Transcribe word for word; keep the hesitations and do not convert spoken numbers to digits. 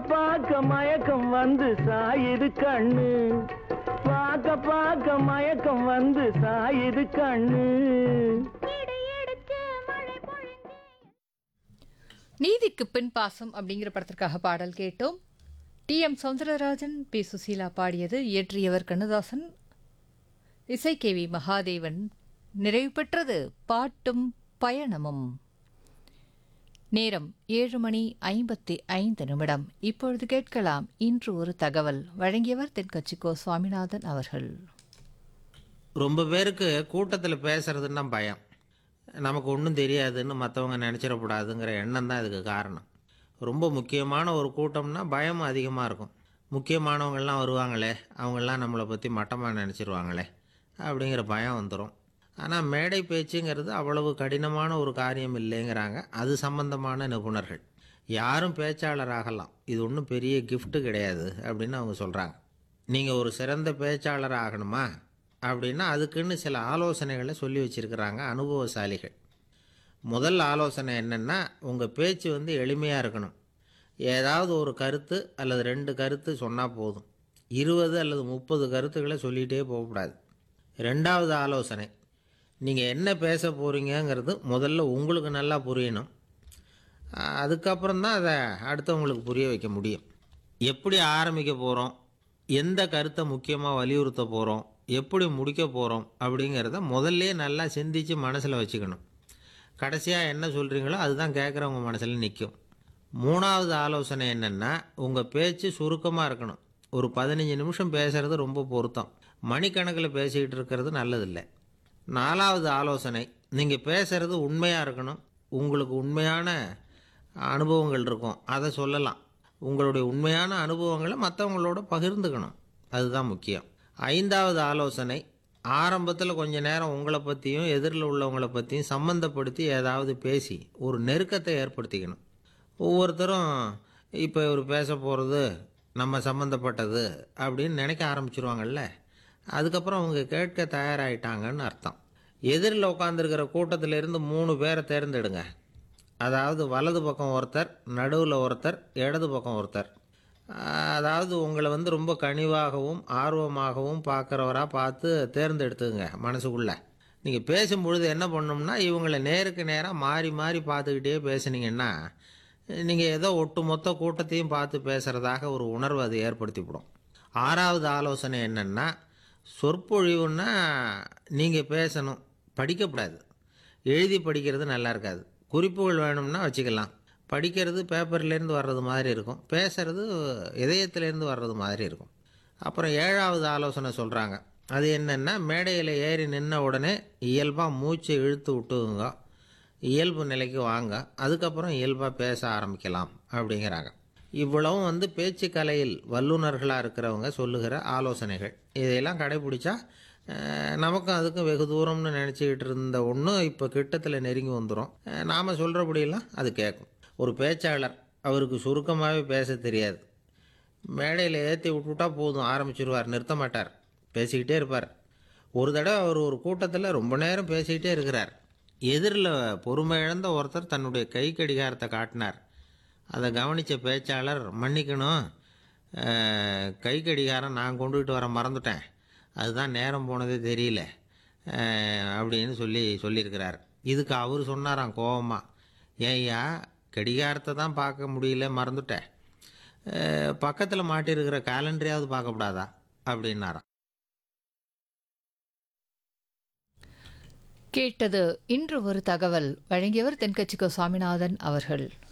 பார்க்க மயக்கம் வந்து சாயுது கண்ணு, பார்க்க பார்க்க மயக்கம் வந்து சாயுது கண்ணு. நீதிக்கு பின் பாசம் அப்படிங்கிற படத்திற்காக பாடல் கேட்டோம். D M Soundararajan, B Susheela பாடியது. இயற்றியவர் கண்ணதாசன், இசை கே வி மகாதேவன். நிறைவு பெற்றது பாட்டும் பயணமும். நேரம் ஏழு மணி ஐம்பத்தி ஐந்து நிமிடம். இப்பொழுது கேட்கலாம் இன்று ஒரு தகவல். வழங்கியவர் தென்கட்சிக்கோ சுவாமிநாதன் அவர்கள். ரொம்ப பேருக்கு கூட்டத்தில் பேசுறதுன்னா பயம். நமக்கு ஒன்றும் தெரியாதுன்னு மற்றவங்க நினச்சிடக்கூடாதுங்கிற எண்ணம் தான் இதுக்கு காரணம். ரொம்ப முக்கியமான ஒரு கூட்டம்னா பயமும் அதிகமாக இருக்கும். முக்கியமானவங்கள்லாம் வருவாங்களே, அவங்களாம் நம்மளை பற்றி மட்டமாக நினச்சிருவாங்களே அப்படிங்கிற பயம் வந்துடும். ஆனால் மேடை பேச்சுங்கிறது அவ்வளவு கடினமான ஒரு காரியம் இல்லைங்கிறாங்க அது சம்பந்தமான நிபுணர்கள். யாரும் பேச்சாளர் ஆகலாம், இது ஒன்றும் பெரிய கிஃப்ட்டு கிடையாது அப்படின்னு அவங்க சொல்கிறாங்க. நீங்கள் ஒரு சிறந்த பேச்சாளர் ஆகணுமா அப்படின்னா அதுக்குன்னு சில ஆலோசனைகளை சொல்லி வச்சுருக்கிறாங்க அனுபவசாலிகள். முதல் ஆலோசனை என்னென்னா, உங்கள் பேச்சு வந்து எளிமையாக இருக்கணும். ஏதாவது ஒரு கருத்து அல்லது ரெண்டு கருத்து சொன்னால் போதும். இருபது அல்லது முப்பது கருத்துக்களை சொல்லிகிட்டே போகக்கூடாது. ரெண்டாவது ஆலோசனை, நீங்கள் என்ன பேச போகிறீங்கிறது முதல்ல உங்களுக்கு நல்லா புரியணும். அதுக்கப்புறம் தான் அதை அடுத்தவங்களுக்கு புரிய வைக்க முடியும். எப்படி ஆரம்பிக்க போகிறோம், எந்த கருத்தை முக்கியமாக வலியுறுத்த போகிறோம், எப்படி முடிக்க போகிறோம் அப்படிங்கிறத முதல்ல நல்லா சிந்தித்து மனசில் வச்சுக்கணும். கடைசியாக என்ன சொல்கிறீங்களோ அதுதான் கேட்குறவங்க மனசில் நிற்கும். மூணாவது ஆலோசனை என்னென்னா, உங்கள் பேச்சு சுருக்கமாக இருக்கணும். ஒரு பதினஞ்சு நிமிஷம் பேசுகிறது ரொம்ப பொருத்தம். மணிக்கணக்கில் பேசிக்கிட்டு இருக்கிறது நல்லதில்லை. நாலாவது ஆலோசனை, நீங்கள் பேசுகிறது உண்மையாக இருக்கணும். உங்களுக்கு உண்மையான அனுபவங்கள் இருக்கும், அதை சொல்லலாம். உங்களுடைய உண்மையான அனுபவங்களை மற்றவங்களோட பகிர்ந்துக்கணும், அதுதான் முக்கியம். ஐந்தாவது ஆலோசனை, ஆரம்பத்தில் கொஞ்ச நேரம் உங்களை பற்றியும் எதிரில் உள்ளவங்களை பற்றியும் சம்மந்தப்படுத்தி ஏதாவது பேசி ஒரு நெருக்கத்தை ஏற்படுத்திக்கணும். ஒவ்வொருத்தரும் இப்போ இவர் பேச போகிறது நம்ம சம்மந்தப்பட்டது அப்படின்னு நினைக்க ஆரம்பிச்சிருவாங்கல்ல, அதுக்கப்புறம் அவங்க கேட்க தயாராகிட்டாங்கன்னு அர்த்தம். எதிரில் உட்காந்துருக்கிற கூட்டத்திலேருந்து மூணு பேரை தேர்ந்தெடுங்க. அதாவது வலது பக்கம் ஒருத்தர், நடுவில் ஒருத்தர், இடது பக்கம் ஒருத்தர். அதாவது உங்களை வந்து ரொம்ப கனிவாகவும் ஆர்வமாகவும் பார்க்குறவராக பார்த்து தேர்ந்தெடுத்துங்க மனசுக்குள்ளே. நீங்கள் பேசும்பொழுது என்ன பண்ணணும்னா, இவங்களை நேருக்கு நேராக மாறி மாறி பார்த்துக்கிட்டே பேசுனீங்கன்னா நீங்கள் ஏதோ ஒட்டு மொத்த கூட்டத்தையும் பார்த்து பேசுகிறதாக ஒரு உணர்வு அது ஏற்படுத்திவிடும். ஆறாவது ஆலோசனை என்னென்னா, சொற்பொழிவுன்னா நீங்கள் பேசணும், படிக்கக்கூடாது. எழுதி படிக்கிறது நல்லா இருக்காது. குறிப்புகள் வேணும்னா வச்சுக்கலாம். படிக்கிறது பேப்பர்லேருந்து வர்றது மாதிரி இருக்கும், பேசுகிறது இதயத்திலேருந்து வர்றது மாதிரி இருக்கும். அப்புறம் ஏழாவது ஆலோசனை சொல்கிறாங்க. அது என்னென்னா, மேடையில் ஏறி நின்ன உடனே இயல்பாக மூச்சை இழுத்து விட்டுங்க, இயல்பு நிலைக்கு வாங்க, அதுக்கப்புறம் இயல்பாக பேச ஆரம்பிக்கலாம் அப்படிங்கிறாங்க. இவ்வளவும் வந்து பேச்சு கலையில் வல்லுநர்களாக இருக்கிறவங்க சொல்லுகிற ஆலோசனைகள். இதையெல்லாம் கடைபிடிச்சா நமக்கும் அதுக்கும் வெகு தூரம்னு நினச்சிக்கிட்டு இருந்த ஒன்று இப்போ கிட்டத்தில் நெருங்கி வந்துடும். நாம் சொல்கிறபடியெல்லாம் அது கேட்கும். ஒரு பேச்சாளர், அவருக்கு சுருக்கமாகவே பேச தெரியாது. மேடையில் ஏற்றி விட்டுவிட்டா போதும், ஆரம்பிச்சிருவார், நிறுத்த மாட்டார், பேசிக்கிட்டே இருப்பார். ஒரு தடவை அவர் ஒரு கூட்டத்தில் ரொம்ப நேரம் பேசிக்கிட்டே இருக்கிறார். எதிரில் பொறுமை இழந்த ஒருத்தர் தன்னுடைய கை கடிகாரத்தை காட்டினார். அதை கவனித்த பேச்சாளர், மன்னிக்கணும், கை கடிகாரம் நான் கொண்டுகிட்டு வர மறந்துட்டேன், அதுதான் நேரம் போனதே தெரியல அப்படின்னு சொல்லி சொல்லியிருக்கிறார். இதுக்கு அவர் சொன்னாராம் கோபமாக, ஏய்யா கடிகாரத்தை தான் பார்க்க முடியல, மறந்துட்டேன், பக்கத்தில் மாட்டியிருக்கிற கேலண்டரையாவது பார்க்கக்கூடாதா அப்படின்னாராம். கேட்டது இன்று ஒரு தகவல். வழங்கியவர் தென்கட்சிக்கோ சுவாமிநாதன் அவர்கள்.